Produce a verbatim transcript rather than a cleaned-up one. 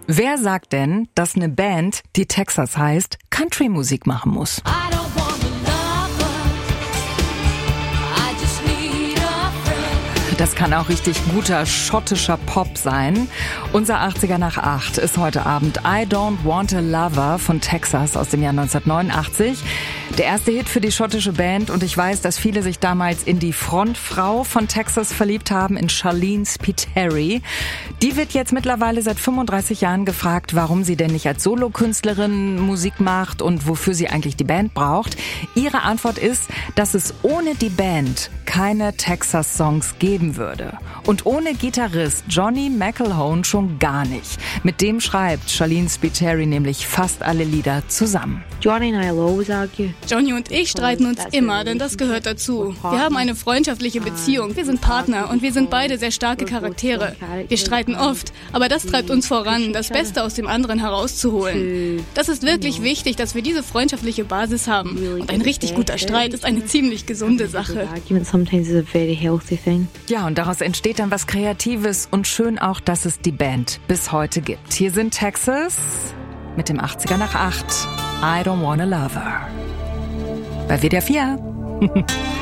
Wer sagt denn, dass eine Band, die Texas heißt, Country-Musik machen muss? Das kann auch richtig guter schottischer Pop sein. Unser achtziger nach acht ist heute Abend I Don't Want a Lover von Texas aus dem Jahr neunzehnhundertneunundachtzig. Der erste Hit für die schottische Band, und ich weiß, dass viele sich damals in die Frontfrau von Texas verliebt haben, in Charlene Spiteri. Die wird jetzt mittlerweile seit fünfunddreißig Jahren gefragt, warum sie denn nicht als Solokünstlerin Musik macht und wofür sie eigentlich die Band braucht. Ihre Antwort ist, dass es ohne die Band keine Texas-Songs geben würde. Und ohne Gitarrist Johnny McElhone schon gar nicht. Mit dem schreibt Charlene Spiteri nämlich fast alle Lieder zusammen. Johnny and I always argue. Johnny und ich streiten uns immer, denn das gehört dazu. Wir haben eine freundschaftliche Beziehung, wir sind Partner und wir sind beide sehr starke Charaktere. Wir streiten oft, aber das treibt uns voran, das Beste aus dem anderen herauszuholen. Das ist wirklich wichtig, dass wir diese freundschaftliche Basis haben. Und ein richtig guter Streit ist eine ziemlich gesunde Sache. Ja, und daraus entsteht dann was Kreatives und schön auch, dass es die Band bis heute gibt. Hier sind Texas mit dem achtziger nach acht. I Don't Want a Lover. Bei W D R vier.